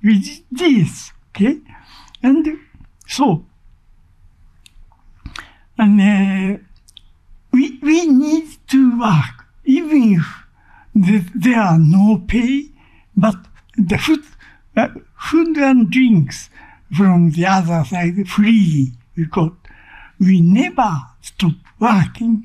with this, okay? And so, and we need to work, even if there are no pay, but the food and drinks from the other side free, because we never stop working.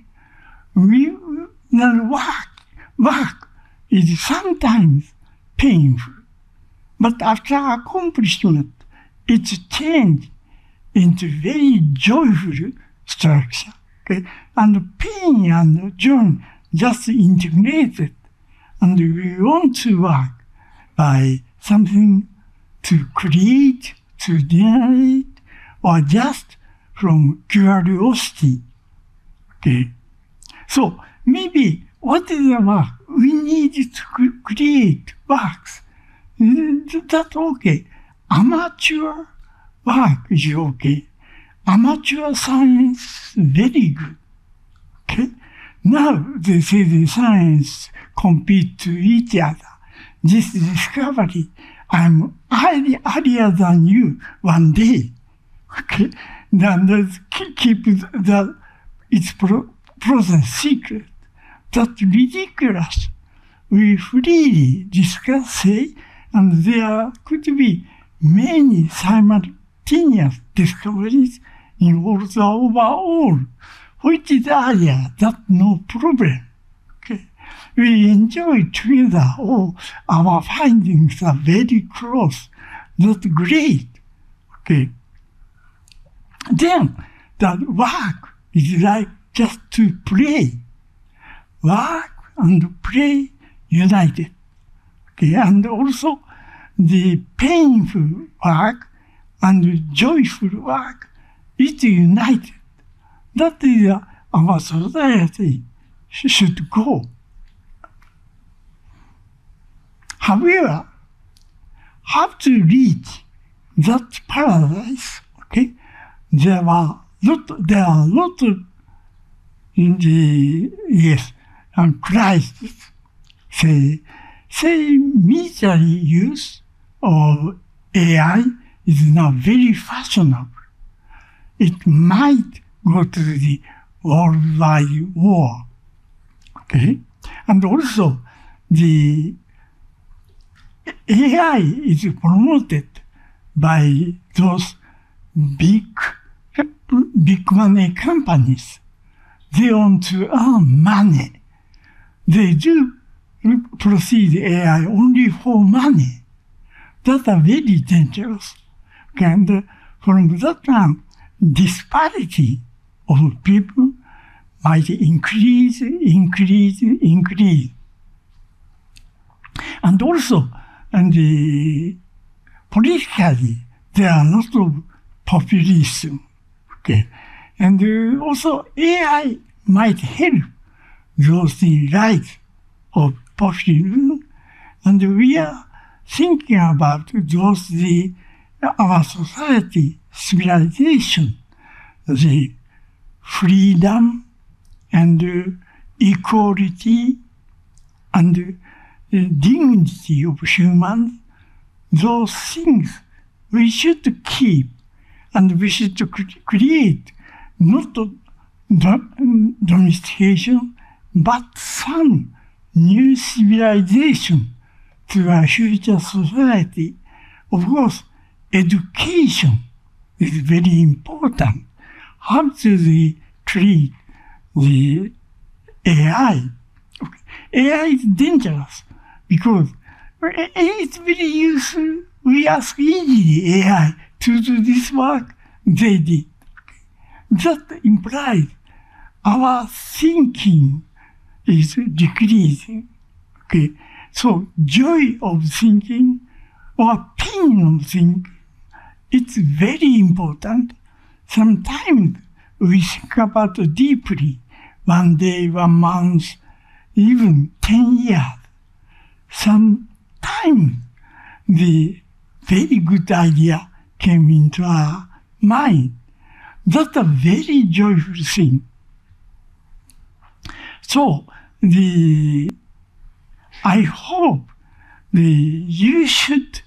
Work is sometimes painful, but after accomplishment, it's changed into very joyful structure. Okay? And pain and joy just integrated, and we want to work by something to create, to generate, or just from curiosity. Okay. So maybe what is the work? We need to create works. That's okay. Amateur work is okay. Amateur science, very good. Okay. Now they say the science compete to each other. This discovery, I'm earlier than you one day. Okay. Then keep its process secret. That's ridiculous. We freely discuss, say, and there could be many simultaneous discoveries involved overall, which is area that's no problem. Okay. We enjoy together. Oh, our findings are very close. That's great. Okay. Then the work is like just to play. Work and play united. Okay, and also the painful work and joyful work is united. That is our society should go. However, how to reach that paradise? Okay, there are a lot of crises. Say military use of AI is now very fashionable. It might go to the worldwide war. Okay, and also the AI is promoted by those big money companies. They want to earn money. They do proceed AI only for money. That's very dangerous. And from that time, disparity of people might increase. And also, politically, there are a lot of populism. Okay. And also, AI might help those in right of populism. And we are thinking about those, our society, civilization, the freedom and equality and dignity of humans. Those things we should keep, and we should create not domestication, but some new civilization to our future society. Of course, education is very important. How do we treat the AI? AI is dangerous because it's very useful. We ask easily AI to do this work, they did. That implies our thinking is decreasing. Okay, so joy of thinking or pain of thinking, it's very important. Sometimes we think about it deeply, one day, 1 month, even 10 years. Sometimes the very good idea came into our mind. That's a very joyful thing. So I hope you should